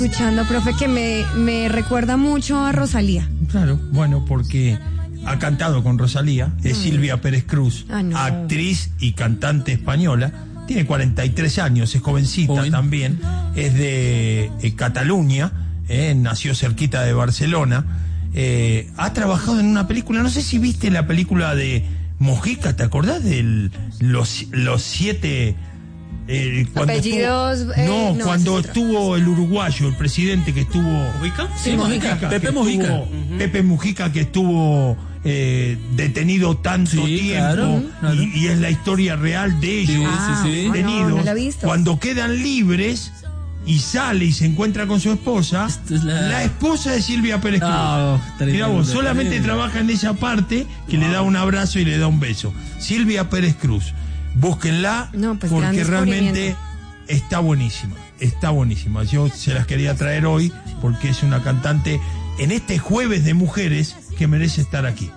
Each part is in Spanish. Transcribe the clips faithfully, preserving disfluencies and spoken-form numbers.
Escuchando, profe, que me, me recuerda mucho a Rosalía. Claro, bueno, porque ha cantado con Rosalía, es mm. Silvia Pérez Cruz, ah, no. actriz y cantante española, tiene cuarenta y tres años, es jovencita Joven. también, es de eh, Cataluña, eh, nació cerquita de Barcelona, eh, ha trabajado en una película, no sé si viste la película de Mojica, ¿te acordás de los, los siete... Eh, cuando apellidos estuvo, eh, no, no, cuando estuvo el uruguayo, el presidente que estuvo ¿Mujica? Sí, Mujica, Mujica Pepe Mujica estuvo, uh-huh. Pepe Mujica, que estuvo eh, detenido tanto sí, tiempo claro, claro. Y, y es la historia real de ellos ah, sí, sí. detenidos no, no la he visto. Cuando quedan libres y sale y se encuentra con su esposa, es la... la esposa de Silvia Pérez Cruz. Oh, Mirá vos, solamente tremendo. Trabaja en esa parte que wow. le da un abrazo y le da un beso. Silvia Pérez Cruz. Búsquenla no, pues porque realmente está buenísima, está buenísima. Yo se las quería traer hoy porque es una cantante en este jueves de mujeres que merece estar aquí.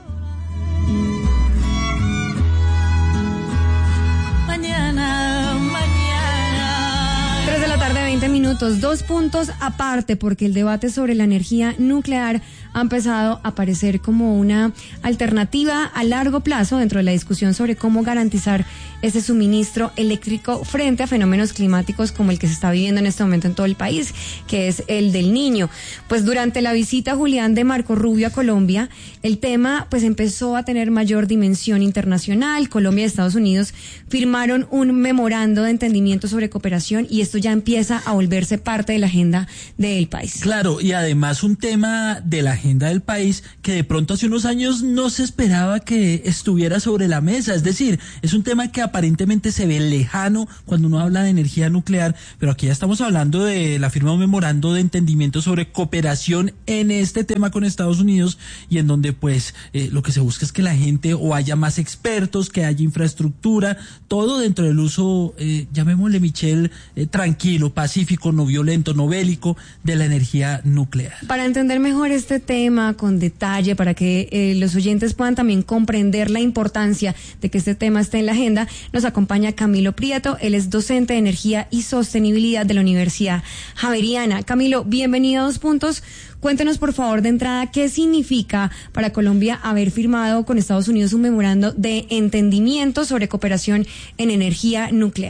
Mañana, mañana. tres de la tarde, veinte minutos, dos puntos aparte porque el debate sobre la energía nuclear ha empezado a aparecer como una alternativa a largo plazo dentro de la discusión sobre cómo garantizar ese suministro eléctrico frente a fenómenos climáticos como el que se está viviendo en este momento en todo el país, que es el del Niño. Pues durante la visita, Julián, de Marco Rubio a Colombia, el tema pues empezó a tener mayor dimensión internacional. Colombia y Estados Unidos firmaron un memorando de entendimiento sobre cooperación y esto ya empieza a volverse parte de la agenda del país. Claro, y además un tema de la agenda del país que de pronto hace unos años no se esperaba que estuviera sobre la mesa. Es decir, es un tema que aparentemente se ve lejano cuando uno habla de energía nuclear, pero aquí ya estamos hablando de la firma de un memorando de entendimiento sobre cooperación en este tema con Estados Unidos y en donde pues eh, lo que se busca es que la gente o haya más expertos, que haya infraestructura, todo dentro del uso, eh, llamémosle Michelle, eh, tranquilo, pacífico, no violento, no bélico de la energía nuclear. Para entender mejor este tema con detalle, para que eh, los oyentes puedan también comprender la importancia de que este tema esté en la agenda, nos acompaña Camilo Prieto, él es docente de Energía y Sostenibilidad de la Universidad Javeriana. Camilo, bienvenido a Dos Puntos. Cuéntenos, por favor, de entrada, ¿qué significa para Colombia haber firmado con Estados Unidos un memorando de entendimiento sobre cooperación en energía nuclear?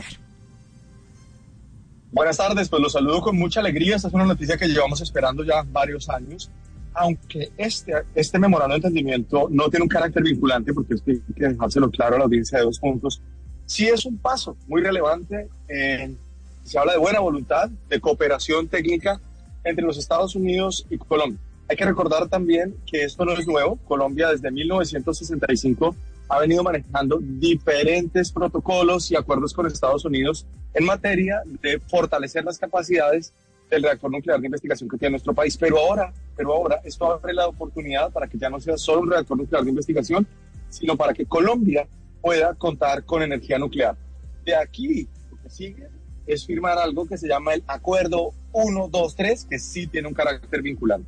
Buenas tardes, pues los saludo con mucha alegría. Esta es una noticia que llevamos esperando ya varios años. Aunque este, este memorando de entendimiento no tiene un carácter vinculante, porque es que hay que dejárselo claro a la audiencia de Dos Puntos, sí es un paso muy relevante. Eh, se habla de buena voluntad, de cooperación técnica entre los Estados Unidos y Colombia. Hay que recordar también que esto no es nuevo. Colombia desde mil novecientos sesenta y cinco ha venido manejando diferentes protocolos y acuerdos con Estados Unidos en materia de fortalecer las capacidades del reactor nuclear de investigación que tiene nuestro país. Pero ahora, pero ahora esto abre la oportunidad para que ya no sea solo un reactor nuclear de investigación, sino para que Colombia pueda contar con energía nuclear. De aquí, lo que sigue es firmar algo que se llama el Acuerdo uno dos tres, que sí tiene un carácter vinculante.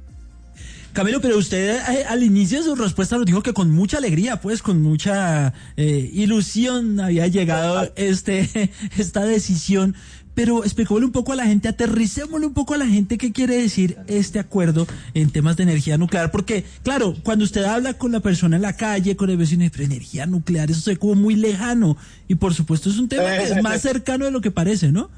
Camilo, pero usted eh, al inicio de su respuesta nos dijo que con mucha alegría, pues con mucha eh, ilusión había llegado este esta decisión, pero explicémosle un poco a la gente, aterricémosle un poco a la gente qué quiere decir este acuerdo en temas de energía nuclear, porque claro, cuando usted habla con la persona en la calle, con el vecino, pero energía nuclear, eso se ve como muy lejano, y por supuesto es un tema que es más cercano de lo que parece, ¿no?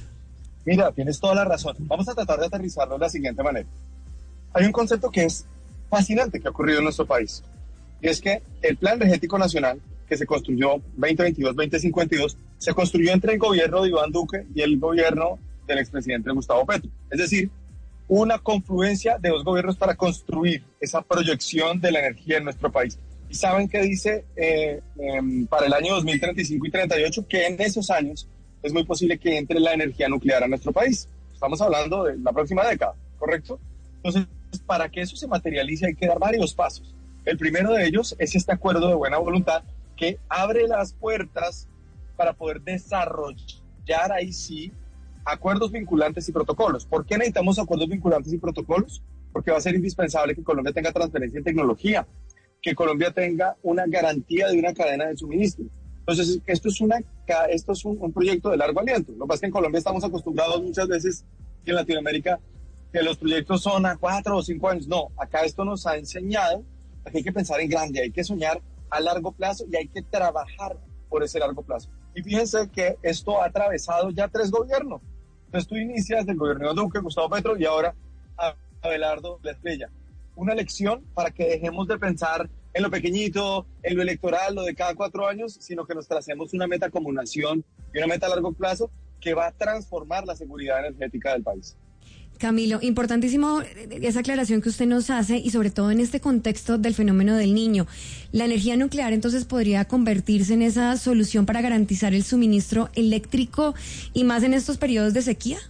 Mira, tienes toda la razón. Vamos a tratar de aterrizarlo de la siguiente manera. Hay un concepto que es fascinante que ha ocurrido en nuestro país, y es que el Plan Energético Nacional, que se construyó veinte veintidós veinte cincuenta y dos, se construyó entre el gobierno de Iván Duque y el gobierno del expresidente Gustavo Petro. Es decir, una confluencia de dos gobiernos para construir esa proyección de la energía en nuestro país. ¿Y saben qué dice eh, eh, para el año dos mil treinta y cinco y treinta y ocho? Que en esos años es muy posible que entre la energía nuclear a nuestro país. Estamos hablando de la próxima década, ¿correcto? Entonces, para que eso se materialice hay que dar varios pasos. El primero de ellos es este acuerdo de buena voluntad que abre las puertas para poder desarrollar ahí sí acuerdos vinculantes y protocolos. ¿Por qué necesitamos acuerdos vinculantes y protocolos? Porque va a ser indispensable que Colombia tenga transferencia en tecnología, que Colombia tenga una garantía de una cadena de suministro. Entonces, esto es, una, esto es un, un proyecto de largo aliento. Lo que pasa es que en Colombia estamos acostumbrados muchas veces que en Latinoamérica que los proyectos son a cuatro o cinco años. No, acá esto nos ha enseñado que hay que pensar en grande, hay que soñar a largo plazo y hay que trabajar por ese largo plazo. Y fíjense que esto ha atravesado ya tres gobiernos. Entonces tú inicias del gobierno de Duque, Gustavo Petro y ahora Abelardo La Estrella. Una lección para que dejemos de pensar en lo pequeñito, en lo electoral, lo de cada cuatro años, sino que nos tracemos una meta como nación y una meta a largo plazo que va a transformar la seguridad energética del país. Camilo, importantísimo esa aclaración que usted nos hace y sobre todo en este contexto del fenómeno del Niño. ¿La energía nuclear entonces podría convertirse en esa solución para garantizar el suministro eléctrico y más en estos periodos de sequía?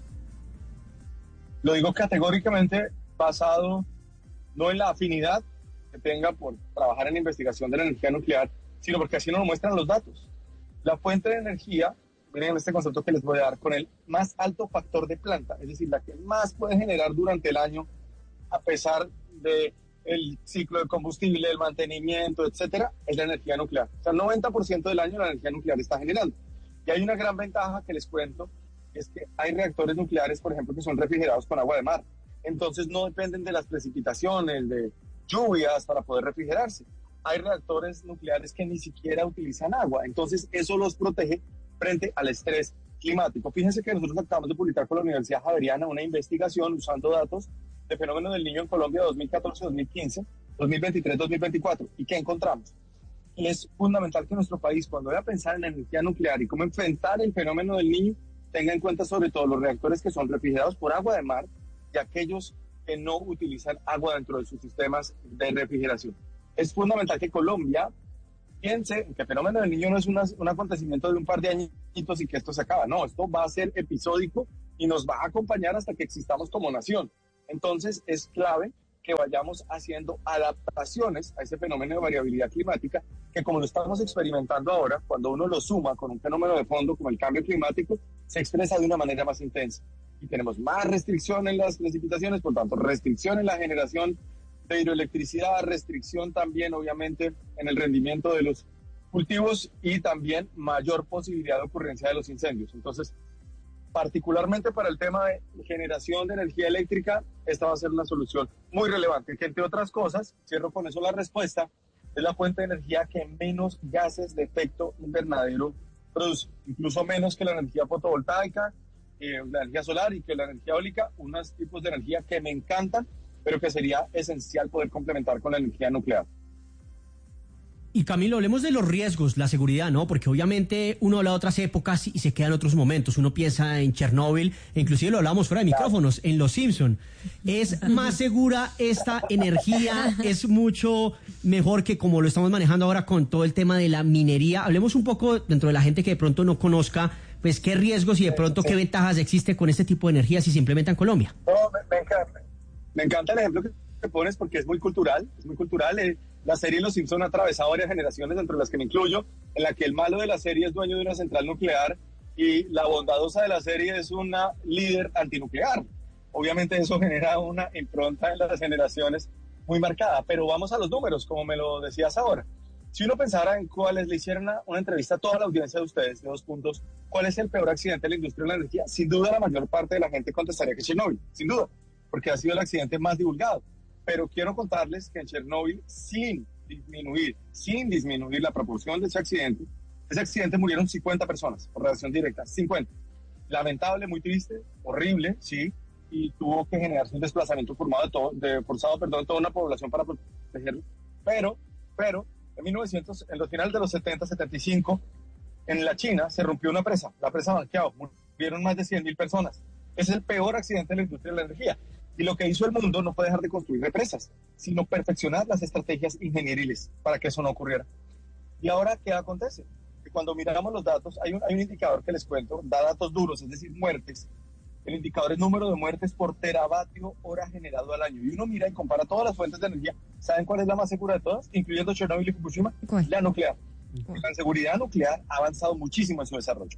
Lo digo categóricamente basado no en la afinidad que tenga por trabajar en la investigación de la energía nuclear, sino porque así nos lo muestran los datos. La fuente de energía, miren este concepto que les voy a dar, con el más alto factor de planta, es decir, la que más puede generar durante el año, a pesar del ciclo de combustible, el mantenimiento, etcétera, es la energía nuclear. O sea, el noventa por ciento del año la energía nuclear está generando. Y hay una gran ventaja que les cuento, es que hay reactores nucleares, por ejemplo, que son refrigerados con agua de mar. Entonces no dependen de las precipitaciones, de lluvias para poder refrigerarse. Hay reactores nucleares que ni siquiera utilizan agua. Entonces eso los protege frente al estrés climático. Fíjense que nosotros acabamos de publicar con la Universidad Javeriana una investigación usando datos de fenómeno del Niño en Colombia dos mil catorce, dos mil quince, dos mil veintitrés, dos mil veinticuatro. ¿Y qué encontramos? Y es fundamental que nuestro país, cuando vaya a pensar en la energía nuclear y cómo enfrentar el fenómeno del Niño, tenga en cuenta sobre todo los reactores que son refrigerados por agua de mar y aquellos que no utilizan agua dentro de sus sistemas de refrigeración. Es fundamental que Colombia piense que el fenómeno del Niño no es una, un acontecimiento de un par de añitos y que esto se acaba. No, esto va a ser episódico y nos va a acompañar hasta que existamos como nación. Entonces es clave que vayamos haciendo adaptaciones a ese fenómeno de variabilidad climática que, como lo estamos experimentando ahora, cuando uno lo suma con un fenómeno de fondo como el cambio climático, se expresa de una manera más intensa. Y tenemos más restricción en las precipitaciones, por tanto, restricción en la generación de hidroelectricidad, restricción también, obviamente, en el rendimiento de los cultivos y también mayor posibilidad de ocurrencia de los incendios. Entonces, particularmente para el tema de generación de energía eléctrica, esta va a ser una solución muy relevante, que entre otras cosas, cierro con eso la respuesta, es la fuente de energía que menos gases de efecto invernadero produce, incluso menos que la energía fotovoltaica, eh, la energía solar y que la energía eólica, unos tipos de energía que me encantan, pero que sería esencial poder complementar con la energía nuclear. Y Camilo, hablemos de los riesgos, la seguridad, ¿no? Porque obviamente uno habla de otras épocas y se queda en otros momentos. Uno piensa en Chernóbil, e inclusive lo hablamos fuera de micrófonos, en Los Simpson. ¿Es más segura esta energía? ¿Es mucho mejor que como lo estamos manejando ahora con todo el tema de la minería? Hablemos un poco dentro de la gente que de pronto no conozca, pues qué riesgos y de pronto qué ventajas existe con este tipo de energía si se implementa en Colombia. No, me, me encanta. Me encanta el ejemplo que pones porque es muy cultural, es muy cultural. Eh, la serie Los Simpson ha atravesado varias generaciones, entre las que me incluyo, en la que el malo de la serie es dueño de una central nuclear y la bondadosa de la serie es una líder antinuclear. Obviamente eso genera una impronta en las generaciones muy marcada, pero vamos a los números, como me lo decías ahora. Si uno pensara en cuáles, le hicieron una, una entrevista a toda la audiencia de ustedes, de dos puntos, ¿cuál es el peor accidente de la industria de la energía? Sin duda la mayor parte de la gente contestaría que Chernóbil, sin duda, porque ha sido el accidente más divulgado. Pero quiero contarles que en Chernóbil, sin disminuir, sin disminuir la proporción de ese accidente, ese accidente murieron cincuenta personas por radiación directa, cincuenta. Lamentable, muy triste, horrible, sí, y tuvo que generarse un desplazamiento formado de todo, de forzado, perdón, toda una población para protegerlo. Pero, pero, en mil novecientos, en los finales de los setenta, setenta y cinco, en la China se rompió una presa, la presa Banqiao, murieron más de cien mil personas. Es el peor accidente de la industria de la energía. Y lo que hizo el mundo no fue dejar de construir represas, sino perfeccionar las estrategias ingenieriles para que eso no ocurriera. ¿Y ahora qué acontece? Que cuando miramos los datos, hay un, hay un indicador que les cuento, da datos duros, es decir, muertes. El indicador es número de muertes por teravatio hora generado al año. Y uno mira y compara todas las fuentes de energía. ¿Saben cuál es la más segura de todas? Incluyendo Chernobyl y Fukushima. ¿Cuál? La nuclear. ¿Cuál? La seguridad nuclear ha avanzado muchísimo en su desarrollo.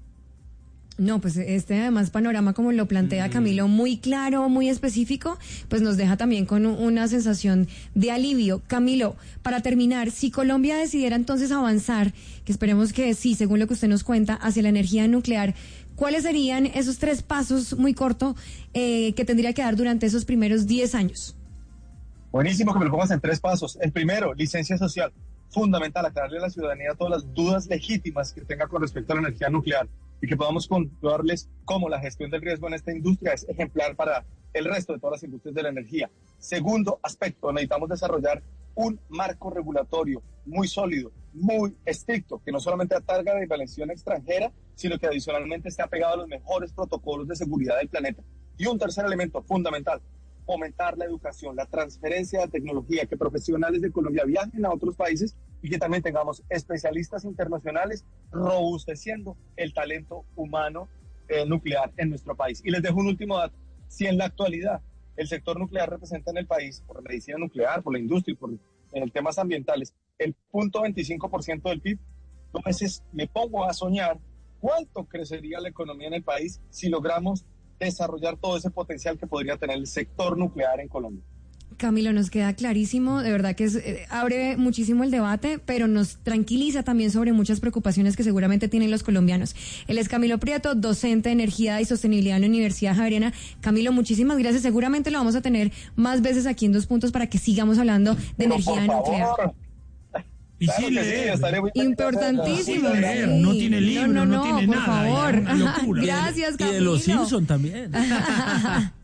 No, pues este además panorama como lo plantea Camilo, muy claro, muy específico, pues nos deja también con una sensación de alivio. Camilo, para terminar, si Colombia decidiera entonces avanzar, que esperemos que sí, según lo que usted nos cuenta, hacia la energía nuclear, ¿cuáles serían esos tres pasos muy cortos eh, que tendría que dar durante esos primeros diez años? Buenísimo que me lo pongas en tres pasos. El primero, licencia social. Fundamental, aclararle a la ciudadanía todas las dudas legítimas que tenga con respecto a la energía nuclear y que podamos controlarles cómo la gestión del riesgo en esta industria es ejemplar para el resto de todas las industrias de la energía. Segundo aspecto, necesitamos desarrollar un marco regulatorio muy sólido, muy estricto, que no solamente atarga de inversión extranjera, sino que adicionalmente esté apegado a los mejores protocolos de seguridad del planeta. Y un tercer elemento fundamental, fomentar la educación, la transferencia de tecnología, que profesionales de Colombia viajen a otros países y que también tengamos especialistas internacionales robusteciendo el talento humano eh, nuclear en nuestro país. Y les dejo un último dato. Si en la actualidad el sector nuclear representa en el país, por la medicina nuclear, por la industria y por en temas ambientales, el cero punto veinticinco por ciento del P I B, a veces me pongo a soñar cuánto crecería la economía en el país si logramos desarrollar todo ese potencial que podría tener el sector nuclear en Colombia. Camilo, nos queda clarísimo, de verdad que es, eh, abre muchísimo el debate, pero nos tranquiliza también sobre muchas preocupaciones que seguramente tienen los colombianos. Él es Camilo Prieto, docente de Energía y Sostenibilidad en la Universidad Javeriana. Camilo, muchísimas gracias. Seguramente lo vamos a tener más veces aquí en Dos Puntos para que sigamos hablando de pero energía por nuclear. Favor. Y Claro sí, que leer. sí, Importantísimo. Sí, leer. No tiene libro, no, no, no, no, tiene por nada. favor. Es una locura. Gracias, Camilo. Y de los Simpson también.